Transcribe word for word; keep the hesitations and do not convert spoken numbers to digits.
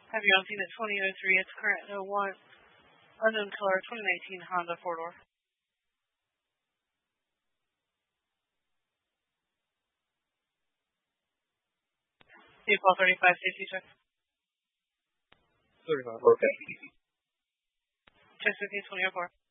Have you seen a twenty oh three? It's current oh one. Unknown color, twenty nineteen Honda four-door. Vehicle thirty-five, safety check. thirty-five, okay. Check fifteen twenty oh four.